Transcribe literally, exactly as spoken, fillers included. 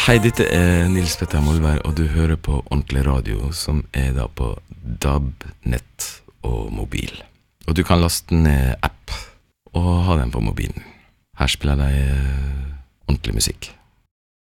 Hei, dette er Nils Petter Molberg, og du hører på Ordentlig Radio, som er da på D A B, nett og mobil. Og du kan laste ned app og ha den på mobilen. Her spiller de ordentlig musikk.